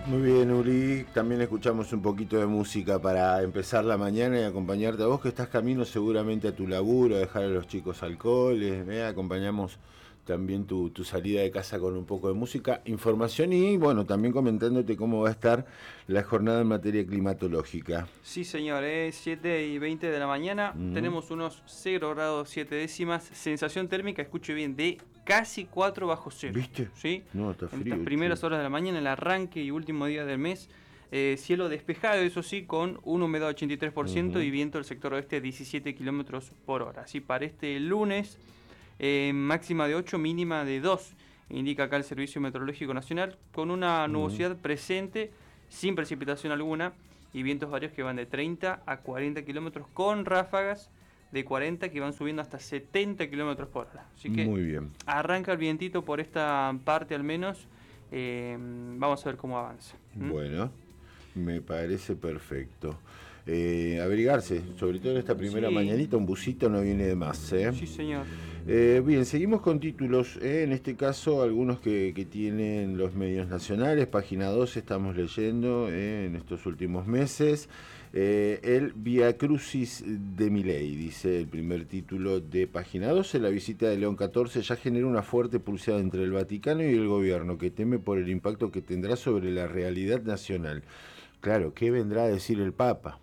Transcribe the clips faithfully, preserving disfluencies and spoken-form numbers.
Muy bien, Uri. También escuchamos un poquito de música para empezar la mañana y acompañarte a vos que estás camino seguramente a tu laburo, a dejar a los chicos alcoholes. ¿eh? Acompañamos también tu, tu salida de casa con un poco de música, información y, bueno, también comentándote cómo va a estar la jornada en materia climatológica. Sí, señor, es siete y veinte de la mañana. Mm. Tenemos unos cero grados siete décimas. Sensación térmica, escuche bien, de casi cuatro bajo cero. ¿Viste? ¿Sí? No, está En frío. estas primeras che. horas de la mañana, el arranque y último día del mes. Eh, cielo despejado, eso sí, con una humedad ochenta y tres por ciento Uh-huh. y viento del sector oeste a diecisiete kilómetros por hora. Así para este lunes, eh, máxima de ocho, mínima de dos. Indica acá el Servicio Meteorológico Nacional, con una nubosidad uh-huh. presente, sin precipitación alguna, y vientos varios que van de treinta a cuarenta kilómetros, con ráfagas de cuarenta que van subiendo hasta setenta kilómetros por hora. Así que muy bien. Arranca el vientito por esta parte al menos. Eh, vamos a ver cómo avanza. ¿Mm? Bueno, me parece perfecto. Eh, abrigarse, sobre todo en esta primera sí. mañanita, un busito no viene de más. ¿eh? Sí, señor. Eh, bien, seguimos con títulos, ¿eh? En este caso algunos que, que tienen los medios nacionales. Página dos estamos leyendo ¿eh? en estos últimos meses. Eh, el Via Crucis de Milei, dice el primer título de Página doce. La visita de León catorce ya genera una fuerte pulseada entre el Vaticano y el gobierno, que teme por el impacto que tendrá sobre la realidad nacional. Claro, ¿qué vendrá a decir el Papa?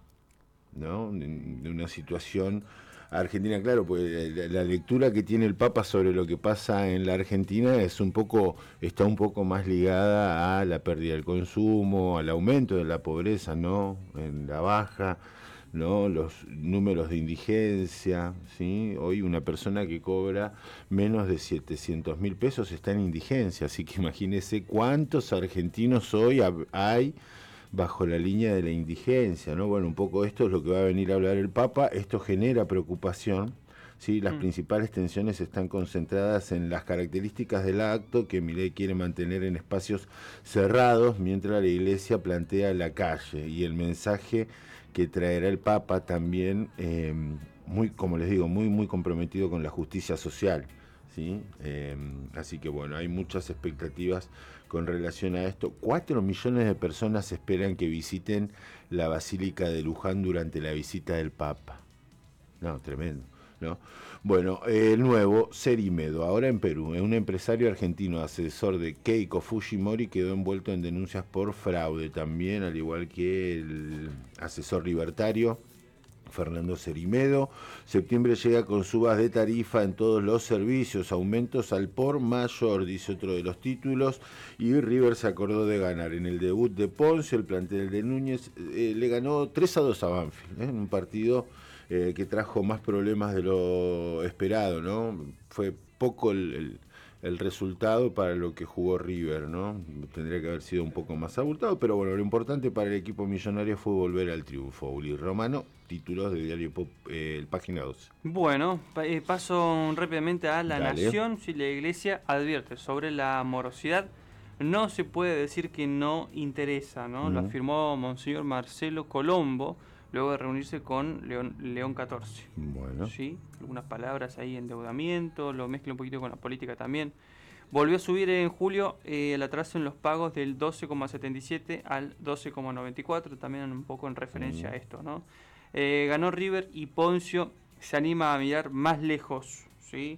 ¿No? De una situación argentina, claro, pues la, la lectura que tiene el Papa sobre lo que pasa en la Argentina es un poco, está un poco más ligada a la pérdida del consumo, al aumento de la pobreza, ¿no? En la baja, ¿no? Los números de indigencia, ¿sí? Hoy una persona que cobra menos de setecientos mil pesos está en indigencia, así que imagínese cuántos argentinos hoy hay bajo la línea de la indigencia, ¿no? Bueno, un poco esto es lo que va a venir a hablar el Papa. Esto genera preocupación, ¿sí? Las mm. principales tensiones están concentradas en las características del acto que Milei quiere mantener en espacios cerrados, mientras la Iglesia plantea la calle, y el mensaje que traerá el Papa también, eh, muy, como les digo, muy, muy comprometido con la justicia social. ¿Sí? Eh, así que bueno, hay muchas expectativas con relación a esto. Cuatro millones de personas esperan que visiten la Basílica de Luján durante la visita del Papa. No, tremendo, ¿no? Bueno, eh, el nuevo Cerimedo, ahora en Perú, un empresario argentino, asesor de Keiko Fujimori, quedó envuelto en denuncias por fraude también, al igual que el asesor libertario Fernando Cerimedo. Septiembre llega con subas de tarifa en todos los servicios, aumentos al por mayor, dice otro de los títulos, y River se acordó de ganar. En el debut de Ponce, el plantel de Núñez eh, le ganó tres a dos a Banfield, ¿eh? en un partido eh, que trajo más problemas de lo esperado, ¿no? Fue poco el, el el resultado para lo que jugó River, ¿no? Tendría que haber sido un poco más abultado, pero bueno, lo importante para el equipo millonario fue volver al triunfo. Uli Romano, títulos del diario Pop, eh, el Página doce. Bueno, eh, paso rápidamente a La Dale. Nación. Si la Iglesia advierte sobre la morosidad, no se puede decir que no interesa, ¿no? Mm. Lo afirmó Monseñor Marcelo Colombo, luego de reunirse con León, León catorce. Bueno. ¿Sí? Algunas palabras ahí, endeudamiento, lo mezcla un poquito con la política también. Volvió a subir en julio eh, el atraso en los pagos del doce coma setenta y siete al doce coma noventa y cuatro, también un poco en referencia mm. a esto, ¿no? Eh, ganó River y Poncio se anima a mirar más lejos, ¿sí?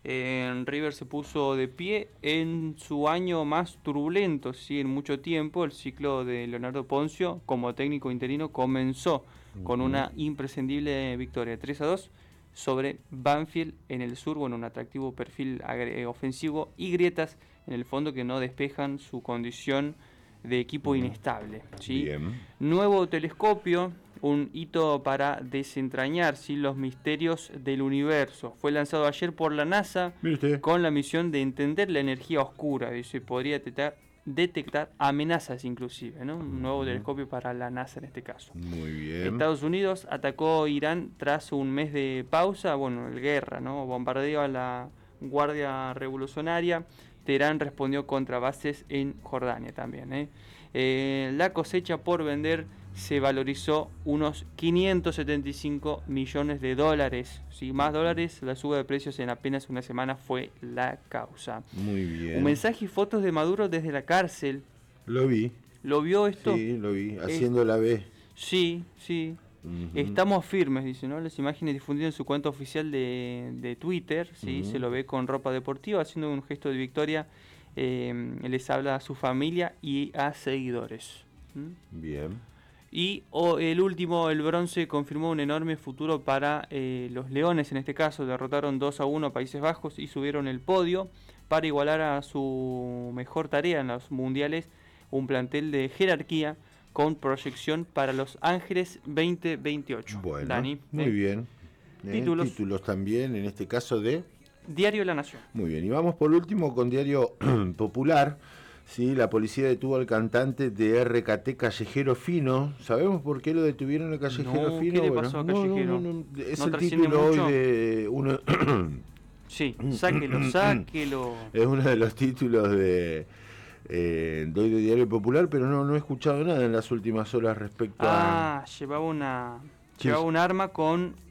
Eh, River se puso de pie en su año más turbulento, ¿sí? En mucho tiempo. El ciclo de Leonardo Poncio como técnico interino comenzó con una imprescindible victoria tres a dos sobre Banfield en el sur, bueno, un atractivo perfil ofensivo y grietas en el fondo que no despejan su condición de equipo uh-huh. inestable, ¿sí? Bien. Nuevo telescopio, un hito para desentrañar, ¿sí? los misterios del universo. Fue lanzado ayer por la NASA con la misión de entender la energía oscura. Dice, podría detectar detectar amenazas inclusive, ¿no? Un nuevo uh-huh. telescopio para la NASA en este caso. Muy bien. Estados Unidos atacó Irán tras un mes de pausa, bueno, el guerra, ¿no? Bombardeó a la Guardia Revolucionaria. Teherán respondió contra bases en Jordania también, ¿eh? Eh, la cosecha por vender se valorizó unos quinientos setenta y cinco millones de dólares. ¿Sí? Más dólares, la suba de precios en apenas una semana fue la causa. Muy bien. Un mensaje y fotos de Maduro desde la cárcel. Lo vi. ¿Lo vio esto? Sí, lo vi, haciendo es, la B. Sí, sí. Uh-huh. Estamos firmes, dice, ¿no? Las imágenes difundidas en su cuenta oficial de, de Twitter, ¿sí? Uh-huh. Se lo ve con ropa deportiva, haciendo un gesto de victoria. Eh, les habla a su familia y a seguidores. ¿Mm? Bien. Y oh, el último, el bronce, confirmó un enorme futuro para eh, los Leones. En este caso, derrotaron dos a uno a Países Bajos y subieron el podio para igualar a su mejor tarea en los mundiales, un plantel de jerarquía con proyección para Los Ángeles veinte veintiocho. Bueno, Dani, muy ¿eh? bien. Títulos. Eh, títulos también, en este caso de... Diario La Nación. Muy bien, y vamos por último con Diario Popular. Sí, la policía detuvo al cantante de R K T Callejero Fino. ¿Sabemos por qué lo detuvieron a Callejero no, Fino? ¿Qué le bueno, pasó a no, Callejero? no, no, no. Es ¿No el trasciende título mucho? hoy de uno. Sí, sáquelo, sáquelo. Es uno de los títulos de, eh, de hoy de Diario Popular, pero no, no he escuchado nada en las últimas horas respecto ah, a... Ah, llevaba una... Sí. Llevaba un arma con